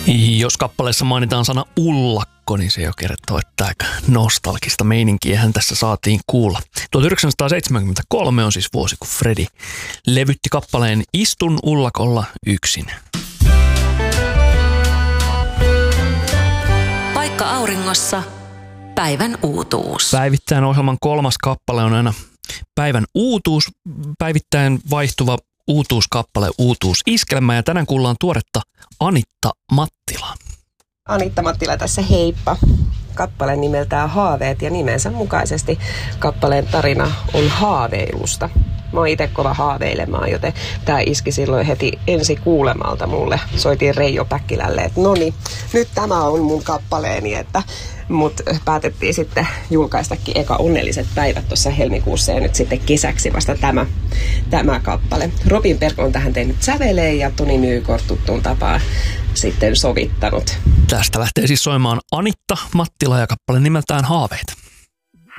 Jos kappaleessa mainitaan sana ullakko, niin se jo kertoo, että aika nostalgista meininkiähän tässä saatiin kuulla. 1973 on siis vuosi, kun Fredi levytti kappaleen Istun ullakolla yksin. Paikka auringossa. Päivän uutuus. Päivittäin ohjelman 3. kappale on aina päivän uutuus, päivittäin vaihtuva uutuuskappale, uutuusiskelmä, ja tänään kuullaan tuoretta Anitta Mattilaa. Anitta Mattila tässä, heippa. Kappale nimeltään Haaveet, ja nimensä mukaisesti kappaleen tarina on haaveilusta. Mä oon itse kova haaveilemaan, joten tää iski silloin heti ensi kuulemalta mulle. Soitiin Reijo Päkkilälle, että noni, nyt tämä on mun kappaleeni, mut päätettiin sitten julkaistakin eka Onnelliset päivät tuossa helmikuussa, ja nyt sitten kesäksi vasta tämä kappale. Robin Berg on tähän tehnyt säveleen ja Toni Nykort tuttuun tapaan sitten sovittanut. Tästä lähtee siis soimaan Anitta Mattila ja kappale nimeltään Haaveet.